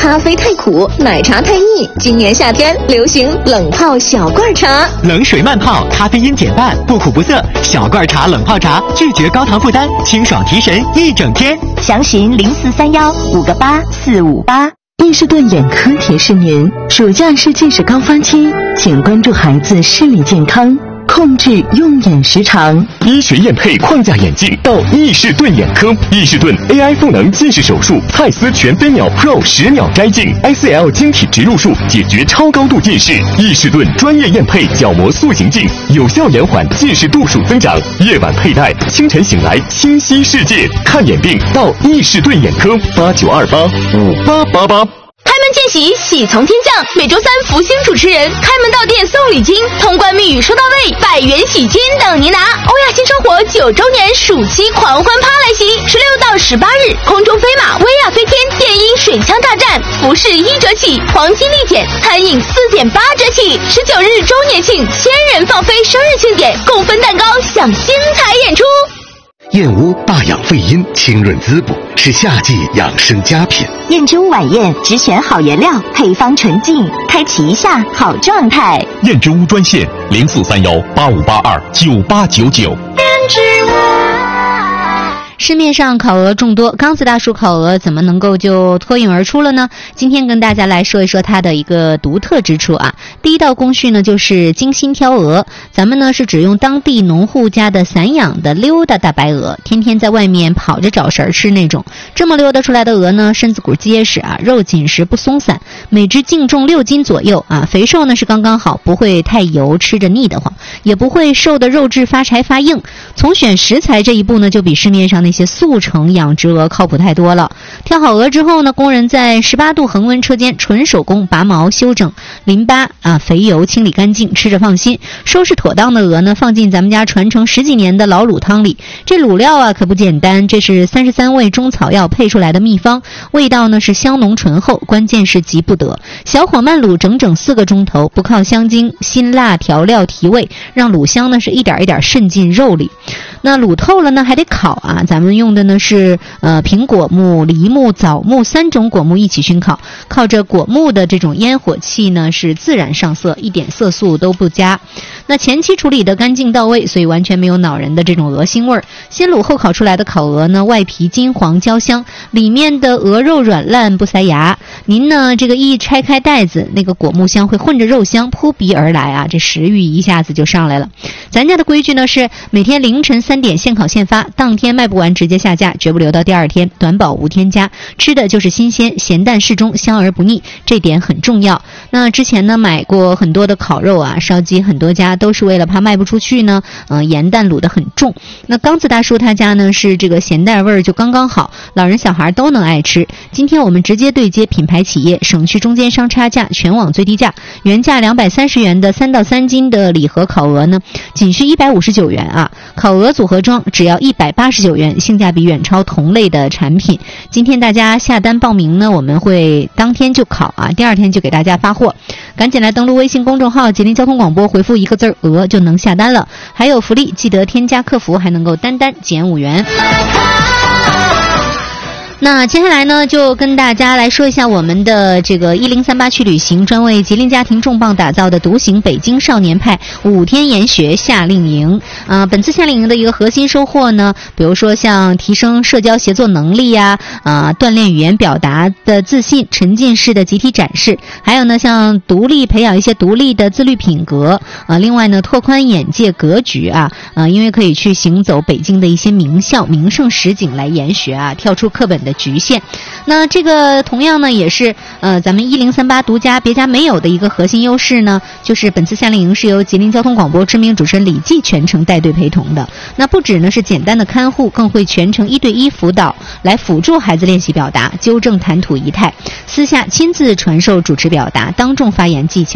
咖啡太苦，奶茶太腻。今年夏天流行冷泡小罐茶， 冷水慢泡，咖啡因减半，不苦不涩。小罐茶冷泡茶，拒绝高糖负担，清爽提神一整天。 详询0431-58458。 伊士顿眼科提示您：暑假是近视高发期，请关注孩子视力健康，控制用眼时长。 医学验配框架眼镜到伊士顿眼科，伊士顿 AI 赋能近视手术，蔡司全飞秒 Pro 10秒摘镜 ，ICL 晶体植入术解决超高度近视。伊士顿专业验配角膜塑形镜，有效延缓近视度数增长。夜晚佩戴，清晨醒来清晰世界。看眼病到伊士顿眼科，89285888。 开门见喜，喜从天降。每周三，福星主持人开门到店送礼金，通关密语收到位，100元喜金等您拿。欧亚新生活9周年暑期狂欢趴来袭，16到18日，空中飞马、薇娅飞天、电音水枪大战，服饰1折起，黄金立减，餐饮4.8折起。19日周年庆，1000人放飞生日庆典，共分蛋糕，享新彩演出。 燕窝大养肺阴，清润滋补，是夏季养生佳品。 燕之屋晚宴只选好原料，配方纯净，开启一下好状态。 燕之屋专线043185829899。燕之屋。 市面上烤鹅众多，钢子大叔烤鹅怎么能够就脱颖而出了呢？今天跟大家来说一说它的一个独特之处啊。第一道工序呢就是精心挑鹅，咱们呢是只用当地农户家的散养的溜达大白鹅，天天在外面跑着找食吃那种。这么溜达出来的鹅呢，身子骨结实啊，肉紧实不松散，每只净重6斤左右啊，肥瘦呢是刚刚好，不会太油吃着腻得慌，也不会瘦的肉质发柴发硬。从选食材这一步呢，就比市面上那些速成养殖鹅靠谱太多了。挑好鹅之后呢，工人在18度恒温车间纯手工拔毛修整，淋巴肥油清理干净，吃着放心。收拾妥当的鹅呢，放进咱们家传承10几年的老卤汤里。这卤料啊可不简单，这是33味中草药配出来的秘方，味道呢是香浓醇厚，关键是急不得。小火慢卤整整4个钟头，不靠香精辛辣调料提味，让卤香呢是一点一点渗进肉里。那卤透了呢还得烤啊，咱们用的呢是苹果木、梨木、枣木3种果木一起熏烤，靠着果木的这种烟火气呢是自然上色，一点色素都不加。那前期处理的干净到位，所以完全没有恼人的这种鹅腥味儿。先卤后烤出来的烤鹅呢，外皮金黄焦香，里面的鹅肉软烂不塞牙。您呢这个一拆开袋子，那个果木香会混着肉香扑鼻而来啊，这食欲一下子就上来了。咱家的规矩呢是每天凌晨3点现烤现发，当天卖不完直接下架，绝不留到第二天，短保无添加，吃的就是新鲜，咸淡适中，香而不腻，这点很重要。那之前呢买过很多的烤肉啊，烧鸡很多家都是为了怕卖不出去呢，盐淡卤得很重。那刚子大叔他家呢是这个咸淡味儿就刚刚好，老人小孩都能爱吃。今天我们直接对接品牌企业，省去中间商差价，全网最低价，原价230元的3到3斤的礼盒烤鹅呢，仅需159元啊。烤鹅组合装只要189元，性价比远超同类的产品。今天大家下单报名呢，我们会当天就烤啊，第二天就给大家发货。赶紧来登录微信公众号吉林交通广播，回复1个字鹅就能下单了。还有福利，记得添加客服，还能够单减5元。那接下来呢，就跟大家来说一下我们的这个1038去旅行专为吉林家庭重磅打造的独行北京少年派5天研学夏令营。本次夏令营的一个核心收获呢，比如说像提升社交协作能力呀，锻炼语言表达的自信，沉浸式的集体展示，还有呢像独立培养一些独立的自律品格，另外呢拓宽眼界格局啊，因为可以去行走北京的一些名校名胜实景来研学啊，跳出课本的局限。那这个同样呢也是咱们1038独家别家没有的一个核心优势呢，就是本次夏令营是由吉林交通广播知名主持人李记全程带队陪同的。那不止呢是简单的看护，更会全程1对1辅导，来辅助孩子练习表达，纠正谈吐仪态，私下亲自传授主持表达、当众发言技巧。